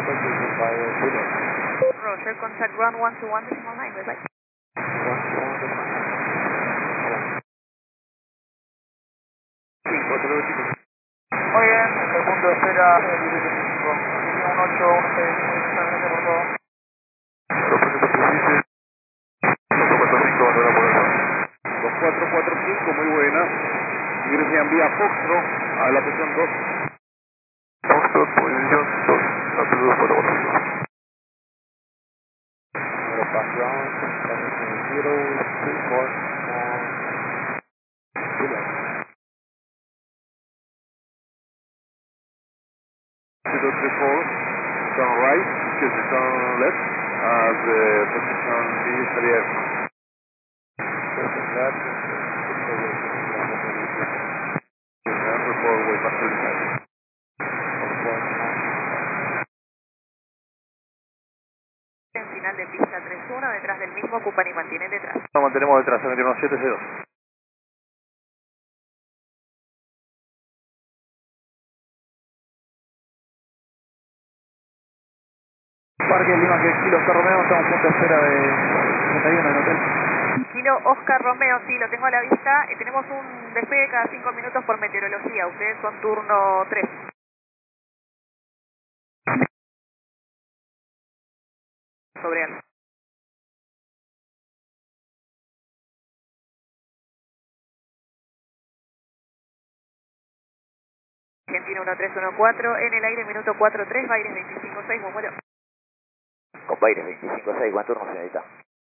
Roger, contact ground 121 decimal 9, bye bye. Muy bien, el punto de espera 1816, por favor. Aeropuerto 2445, muy buena. Ingresen vía Foxtrot a la posición 2. Foxtrot, posición 2, altitud 2445. Aeropación 024. Altitude 34, turn right, excuse me, turn left, the position B estaría report way back to the side. En final de pista 3-1, detrás del mismo ocupan y mantienen detrás. Nos mantenemos detrás, 717C2. Parque Lima, que Kilo Oscar Romeo, estamos a punto de espera de 31 en hotel. Kilo Oscar Romeo, sí, lo tengo a la vista. Tenemos un despegue cada 5 minutos por meteorología. Ustedes son turno 3. Sobre algo. Argentina 1314, en el aire minuto 43, Baires 256, Murmuro. Con Baires 25-6, ¿cuánto turno, señorita?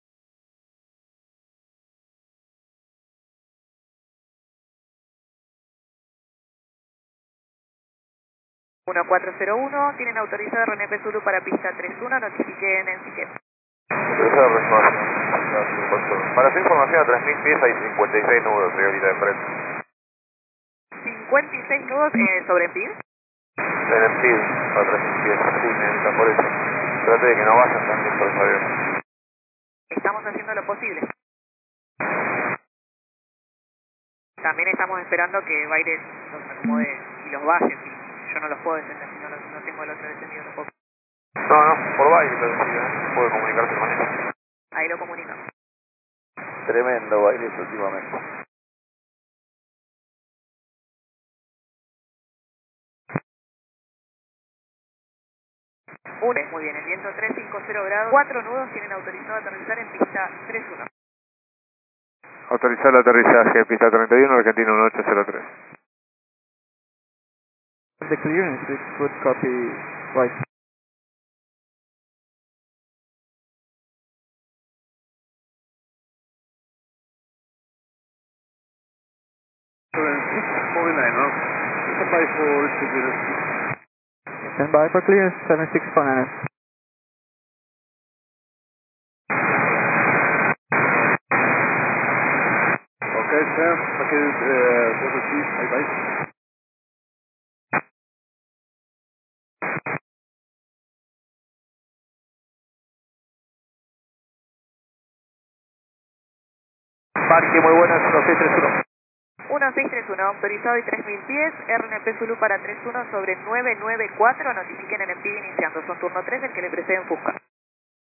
Uno 401, tienen autorizado RNP Zulu para pista 31, notifiquen en Siquet. Tercera resonancia. Para su información, a 3000 pies hay 56 nudos, señorita de frente. 56 nudos sobre PID. En el PID, a 3000 pies, sí, señorita, por eso. Trate de que no vayan tan lento los aviones. Estamos haciendo lo posible. También estamos esperando que Baires los acomode y los baje. Si yo no los puedo descender, si no tengo el otro descendido, no puedo. No, por baile, pero sí, puede comunicarse con él. Ahí lo comunico. Tremendo Baires últimamente. Muy bien, el viento 350 grados, 4 nudos tienen autorizado aterrizar en pista 31. Autorizar el aterrizaje, pista 31, Argentina 1803. The clearance, it would copy right. Moving line, no? Stand by for security. Stand by for clearance, 764. Okay, sir. Okay, bye bye. Parque, muy buenas, 1631. 1631, autorizado y 3000 pies, RNP Zulu para 31 sobre 994, notifiquen en el PIB iniciando, son turno 3 el que le precede en Fusca.